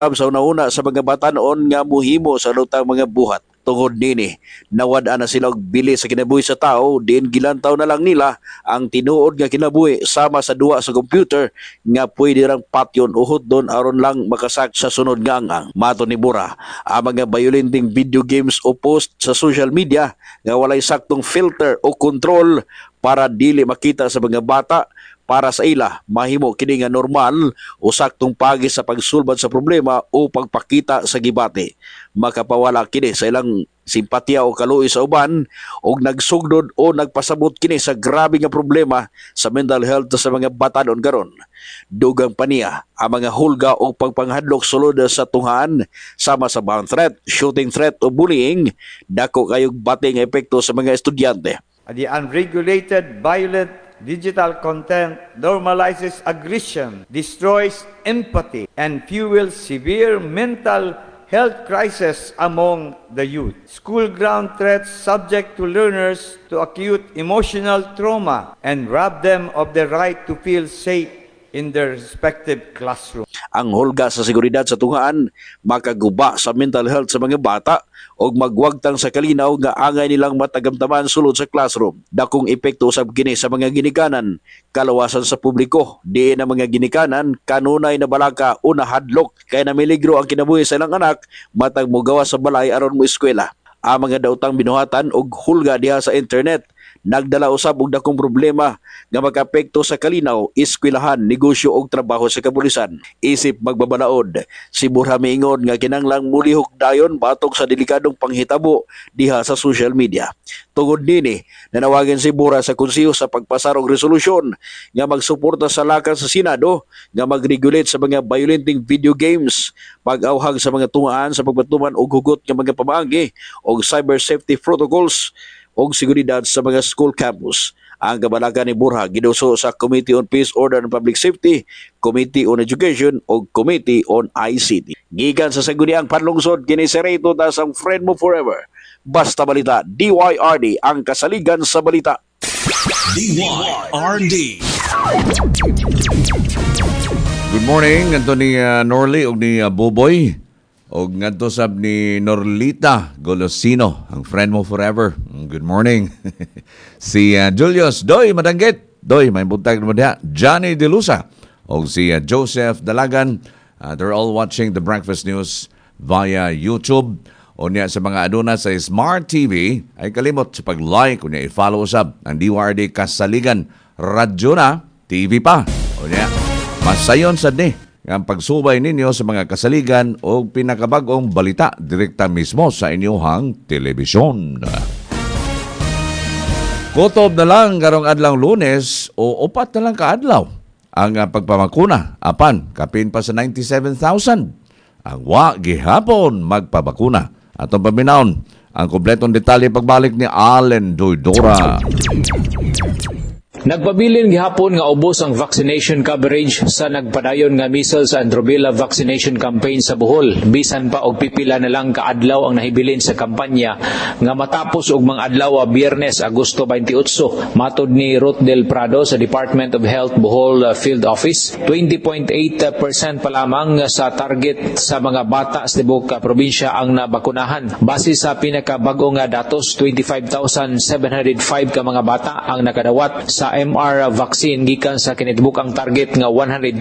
sa una sa mga batanon nga muhimo sa lutang mga buhat. Tungod nini, nawad-an na sila og bili sa kinabuhi sa tao, diin gilantaw na lang nila ang tinuod nga kinabuhi sama sa duwa sa computer nga pwede rang patyon uhod doon aron lang makasak sa sunod nga ang mato ni Bura. Ang mga violenting video games o post sa social media nga walay saktong filter o control para dili makita sa mga bata, para sa ila mahimo kini nga normal o saktong pagi sa pagsulbad sa problema o pagpakita sa gibati. Makapawala kini sa ilang simpatya o kaluoy sa uban o nagsugdod o nagpasabot kini sa grabe nga problema sa mental health sa mga batanon karon. Dugang pa niya ang mga hulga o pagpanghadlok sulod sa tunghaan sama sa bomb threat, shooting threat o bullying, dako kayog bati nga epekto sa mga estudyante. The unregulated, violent digital content normalizes aggression, destroys empathy, and fuels severe mental health crisis among the youth. School ground threats subject to learners to acute emotional trauma and rob them of the right to feel safe in their respective classroom. Ang hulga sa seguridad sa tunghaan makaguba sa mental health sa mga bata o magwagtang sa kalinaw nga angay nilang matagamtaman sulod sa classroom. Dakong epekto usab kini sa mga ginikanan, kalawasan sa publiko, diin ang mga ginikanan kanunay na balaka o nahadlok kay namiligro ang kinabuhi sa ilang anak matag mogawa sa balay aron mo eskwela. Ang mga daotang binuhatan og hulga diha sa internet nagdala usab og dakong problema nga magapekto sa kalinaw, eskwelahan, negosyo og trabaho sa kapulisan. Isip magbabalaod, si Burha miingon nga kinanglang mulihok dayon batok sa delikadong panghitabo diha sa social media. Tungod nini, nanawagan si Burha sa konseho sa pagpasar og resolusyon nga magsuporta sa lakan sa Senado nga mag-regulate sa mga violenting video games, pag-awhag sa mga tungaan sa pagpatuman og hugot nga mga pamaagi og cyber safety protocols og seguridad sa mga school campus. Ang kabalakan ni Burha giduso sa Committee on Peace, Order and Public Safety, Committee on Education o Committee on ICT. Gikan sa Sangguniang Panlungsod, kini si Reto tas ang friend mo forever. Basta Balita, DYRD, ang kasaligan sa balita. DYRD. Good morning, ito ni Norly o ni Boboy. O ngadto sab ni Norlita Golosino, ang friend mo forever. Good morning. Si Julius Doy Madanggit. Doy, may buntag mo diha. Johnny De Lusa. O si Joseph Dalagan. They're all watching the Breakfast News via YouTube. O niya sa mga aduna sa Smart TV, ay kalimot sa pag-like. O niya i-follow usab ang DYRD Kasaligan Radyo na TV pa. O niya, masayon sad ni ang pagsubay ninyo sa mga kasaligan o pinakabagong balita direkta mismo sa inyong telebisyon. Kutob na lang karong adlang Lunes o upat na lang kaadlaw ang pagpamakuna. Apan, kapin pa sa 97,000. Ang gihapon magpabakuna. Atong paminaon, ang kompletong detalye pagbalik ni Allen Doydora. Nagpabilin gihapon nga ubos ang vaccination coverage sa nagpadayon nga measles and rubella vaccination campaign sa Bohol. Bisan pa og pipila na lang kaadlaw ang nahibilin sa kampanya nga matapos og mga adlaw Biyernes, Agosto 28. Matod ni Ruth Del Prado sa Department of Health Bohol Field Office, 20.8% pa lamang sa target sa mga bata sa tibok probinsya ang nabakunahan. Base sa pinakabagong nga datos, 25,705 ka mga bata ang nakadawat sa MR vaccine gikan sa kinitibukang target nga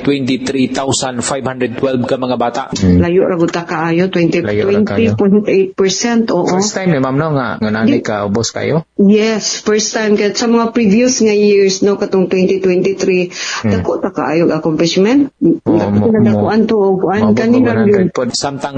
123,512 ka mga bata. Layo ra gud ta kaayo, 20.8%. Oo. First time ni ma'am no nga nanay ka ubos kayo? Yes, first time kat sa mga previous nga years no katong 2023 dako ta kaayo accomplishment. Dakuan to og kuan kanina samtang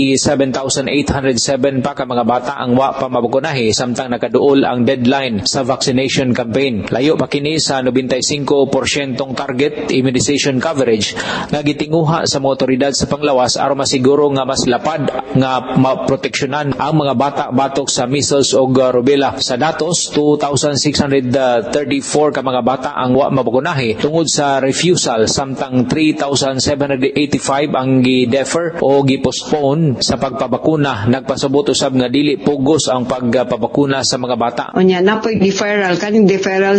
97,807 pa ka mga bata ang wa pa mabakunahi samtang nakaduol ang deadline sa vaccination campaign. Layo pa kini sa 95% target immunization coverage nga gitinguha sa mga otoridad sa panglawas aron masiguro nga mas lapad nga maproteksyonan ang mga bata batok sa measles o rubella. Sa datos, 2,634 ka mga bata ang wa mabakunahi tungod sa refusal samtang 3,785 ang gi-defer o gi-postpone sa pagpabakuna. Nagpasabot usab nga dili pugos ang pagpabakuna sa mga bata. Onya napoy deferral kaning deferral sa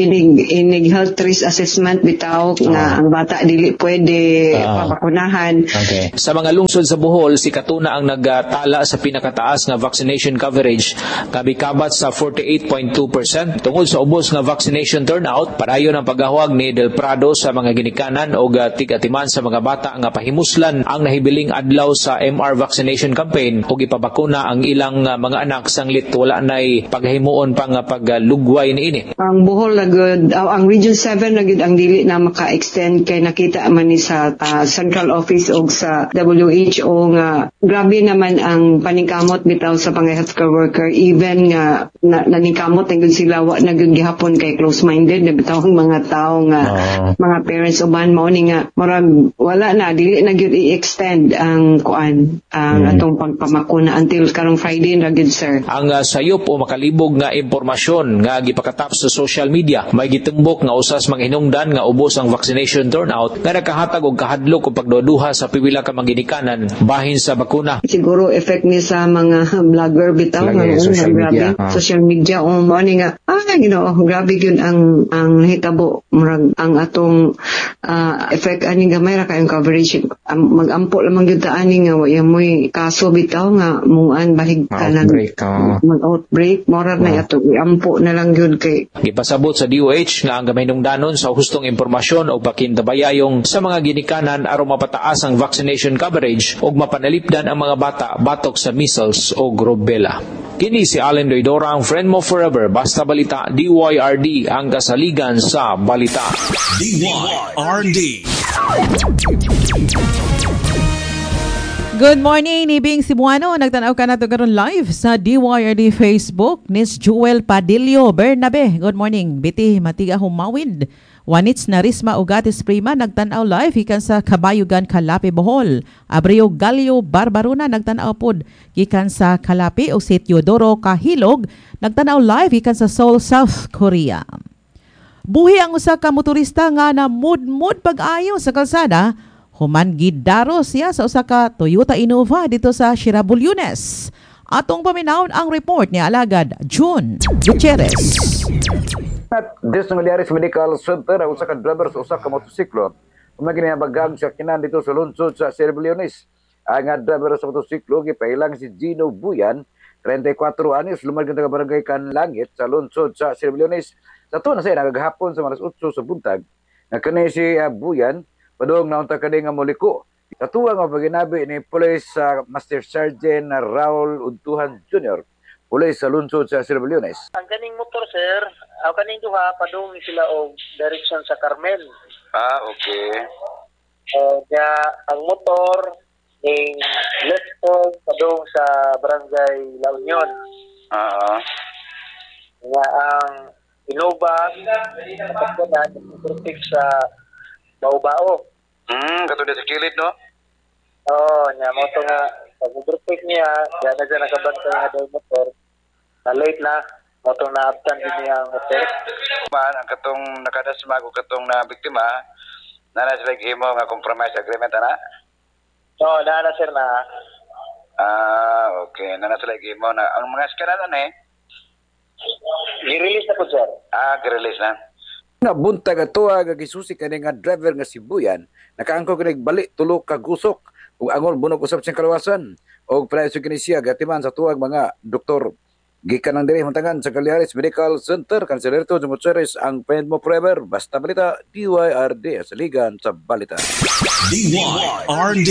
inig health risk assessment bitaw nga ang bata dili pwede pabakunahan. Okay. Sa mga lungsod sa Bohol, si Katuna ang nagtala sa pinakataas nga vaccination coverage, kabikabat sa 48.2%. Tungod sa ubos nga vaccination turnout, padayon ang pagahawag ni Del Prado sa mga ginikanan o tig-atiman sa mga bata nga pahimuslan ang nahibiling adlaw sa MR vaccination campaign ug ipabakuna ang ilang mga anak sanglit wala nay paghimuon pa nga paglugway niini. Ang Bohol ang Region 7 na ang dili na maka-extend kay nakita man ni sa central office o sa WHO nga grabe naman ang paningkamot bitaw sa mga healthcare worker, even nga naningkamot na gyud sila wa na gyud gihapon kay close-minded na bitaw ang mga tao nga mga parents uban mao ni nga murag wala na dili na gyud i-extend ang atong pagpamakuna until karong Friday na gyud, sir. Ang sayop o makalibog nga impormasyon nga gipakatap sa social media may gitumbok nga usas mga hinungdan nga ubos ang vaccination turnout nga nakahatag og kahadlok o pagduduha sa pipila ka mga ginikanan bahin sa bakuna. Siguro effect ni sa mga vlogger bitaw nga social media o mo ni nga grabe gyud ang hitabo murag ang atong effect ani gamay ra kay coverage magampo lamang gyud ta ani nga wa moy kaso bitaw nga muan bahig kanang mag-outbreak morar na ato iampo na lang gyud kay gipasabot sa DOH nga ang gamay nungdanon sa hustong impormasyon o pakindabayayong sa mga ginikanan aron mapataas ang vaccination coverage ug mapanalipdan ang mga bata batok sa measles o rubella. Kini si Allen Doidora, ang friend mo forever. Basta Balita, DYRD, ang kasaligan sa balita. DYRD. Good morning, Nibing Cebuano. Nagtanaw ka na ito karon live sa DYRD Facebook. Nis Jewel Padillo Bernabe. Good morning. Biti Matiga Humawid. Wanits na Risma Ugatis Prima nagtanaw live ikan sa Kabayugan, Kalapi, Bohol. Abreu Galio Barbaruna nagtanaw pod ikan sa Kalapi o si Teodoro Kahilog nagtanaw live ikan sa Seoul, South Korea. Buhi ang usa ka motorista nga na mood pag-ayo sa kalsada. Human gidaro siya sa usa ka Toyota Innova dito sa Shirabulyones. Atong paminawon ang report ni Alagad June Gutierrez. This nangyari sa medical center ang usa ka driver sa usa ka motosiklo. Umaginabagag sa kinan dito sa lungsod sa Shirabulyones. Ang driver sa motosiklo gipahilang si Gino Buyan, 34 anyos, lumalgan sa barangay Kanlangit sa lungsod sa Shirabulyones. Sa to na siya nagagahapon sa alas 8 sa buntag. Nakani si Buyan padung naunta kani nga moliko. Sa tuwa nga paginabi ni Police Master Sergeant Raul Untuhan Jr. Police sa lungsod sa Shirabulyones. Ang kaning motor, sir, ang kaning duha padung sila og direction sa Carmel. Okay. Ang motor ning left turn padung sa barangay La Union. Nga ang Innova kapag sa Baobao. Katulad sa kilid, no? Nya mo to nga pag-overtake niya, yan na dyan nakabantay nga daw motor. Na-late na, mo to na-abtan din niya ang motor. Ang katong nakadasmag o katong na biktima, na sila gihimo nga compromise agreement, ana? Na sir na. Okay. Na sila gihimo na. Ang mga skanalan I-release na po, sir. I-release na. Nga buntag atoa nga gisusi kani nga driver nga si Buyan, nakaangko kini balik tulo ka gusok ug angon bunog usab siyang kalawasan og preso kini siya gatiman sa tuwag mga doktor gikan ang diri huntangan sa Caliares Medical Center. Kanselerto Gutierrez, ang friend mo forever. Basta Balita, DYRD sa ligan sa balita. DYRD.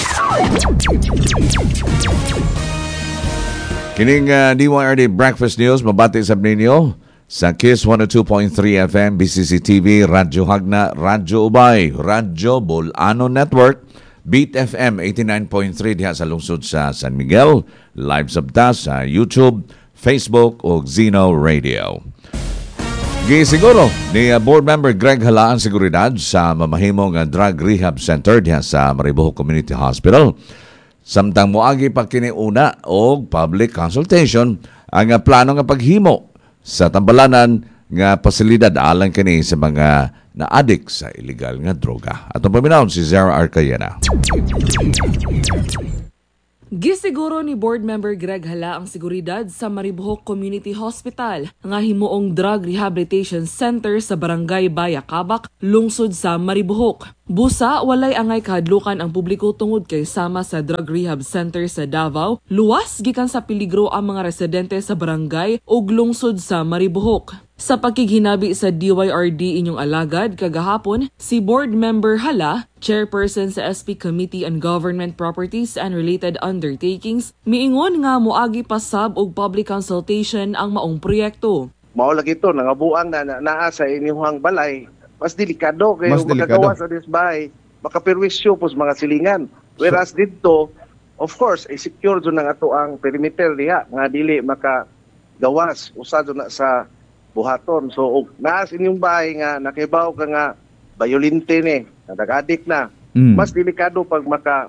Kining DYRD Breakfast News mabati sa ninyo sa KISS 102.3 FM, BCC TV, Radyo Hagna, Radyo Ubay, Radyo Bolano Network, Beat FM 89.3 diha sa lungsod sa San Miguel, live sabta sa YouTube, Facebook o Zeno Radio. Gisiguro ni board member Greg Hala ang seguridad sa mamahimong drug rehab center diha sa Maribojo Community Hospital. Samtang moagi pa kini una og public consultation ang plano nga paghimo sa tambalanan nga pasilidad alang kini sa mga na-addict sa illegal nga droga. Atong paminawon si Zara Arcayena. Gisiguro ni Board Member Greg Hala ang seguridad sa Maribohok Community Hospital nga himuong Drug Rehabilitation Center sa Barangay Bayakabak, lungsod sa Maribohok. Busa, walay angay kahadlukan ang publiko tungod kay sama sa Drug Rehab Center sa Davao, luwas gikan sa peligro ang mga residente sa barangay ug lungsod sa Maribohok. Sa pagkighinabi sa DYRD inyong alagad kagahapon, si Board Member Hala, Chairperson sa SP Committee on Government Properties and Related Undertakings, miingon nga moagi pasab og public consultation ang maong proyekto. Mao lagi ito, nangabuang na naa sa inyong balay, mas delikado kayo makagawa sa disbahay, makapirwisyo po sa mga silingan. Whereas dito, of course, secure dyan ang ato ang perimeter diha, nga dili makagawas, usado na sa buhaton. So, naas inyong bahay nga, nakibaw ka nga, bayolinte ni, nag-addict na. Mas delikado pag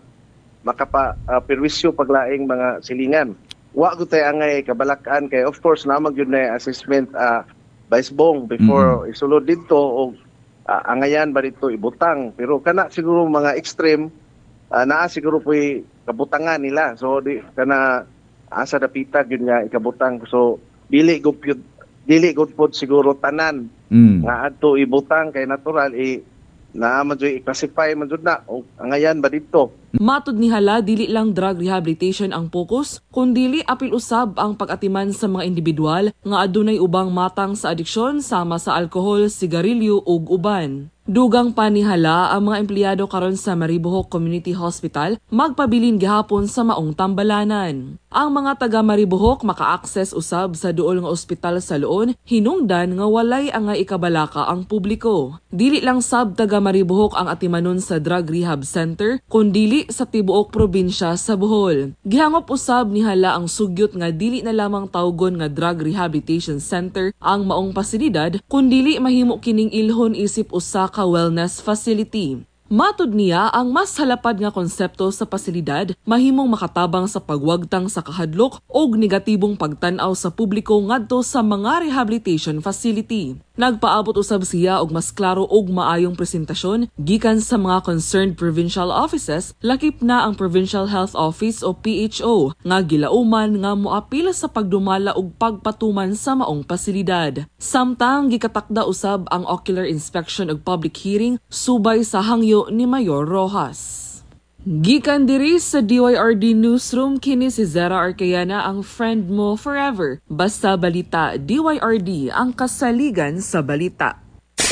makapirwisyo paglaing mga silingan. Wa ko tayo angay kabalakan kay of course namang yun na assessment baisbong before isulod dito o angayan ba dito ibutang. Pero kana siguro mga extreme, naa siguro po'y kabutangan nila. So, kana asa dapitag yun nga ikabutang. So, dili gud pod siguro tanan nga adto ibutang kay natural naaman joy i-classify man jud na o angayan ba dito. Matud ni Hala, dili lang drug rehabilitation ang focus, kundi apil usab ang pag-atiman sa mga individual nga adunay ubang matang sa adiksyon sama sa alkohol, sigarilyo ug uban. Dugang pa ni Hala ang mga empleyado karon sa Maribohok Community Hospital magpabilin gihapon sa maong tambalanan. Ang mga taga Maribohok maka-access usab sa duol nga ospital sa Luon, hinungdan nga walay ang ikabalaka ang publiko. Dili lang sab taga Maribohok ang atimanon sa Drug Rehab Center, kundi sa tibuok probinsya sa Bohol. Gihangop usab ni Hala ang sugyot nga dili na lamang tawgon nga Drug Rehabilitation Center ang maong pasilidad, kundi mahimo kining ilhon isip usa ka wellness facility. Matud niya ang mas halapad nga konsepto sa pasilidad mahimong makatabang sa pagwagtang sa kahadlok o negatibong pagtan-aw sa publiko ngadto sa mga rehabilitation facility. Nagpaabot usab siya og mas klaro og maayong presentasyon gikan sa mga concerned provincial offices, lakip na ang Provincial Health Office o PHO nga gilauman nga moapil sa pagdumala og pagpatuman sa maong pasilidad. Samtang gikatakda usab ang ocular inspection ug public hearing subay sa hangyo ni Mayor Rojas. Gikan diri sa DYRD Newsroom, kini si Zara Arcayana, ang friend mo forever. Basta balita, DYRD, ang kasaligan sa balita.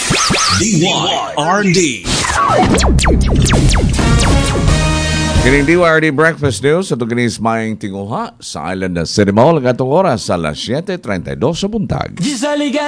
DYRD. Kining DYRD Breakfast News sa tuginis maing tinguha sa island na City Mall ng atong oras sa alas 7:32 sa buntag.